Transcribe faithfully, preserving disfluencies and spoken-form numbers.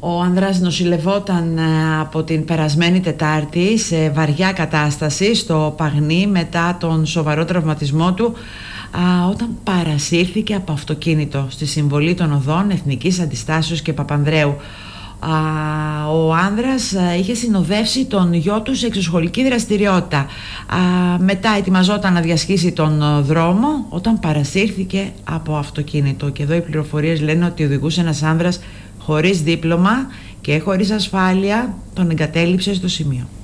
Ο άνδρας νοσηλευόταν από την περασμένη Τετάρτη σε βαριά κατάσταση στο Παγνί μετά τον σοβαρό τραυματισμό του α, όταν παρασύρθηκε από αυτοκίνητο στη συμβολή των οδών Εθνικής Αντιστάσεως και Παπανδρέου. Α, ο άνδρας είχε συνοδεύσει τον γιο του σε εξωσχολική δραστηριότητα. Α, μετά ετοιμαζόταν να διασχίσει τον δρόμο όταν παρασύρθηκε από αυτοκίνητο. Και εδώ οι πληροφορίες λένε ότι οδηγούσε ένας άνδρας χωρίς δίπλωμα και χωρίς ασφάλεια, τον εγκατέλειψε στο σημείο.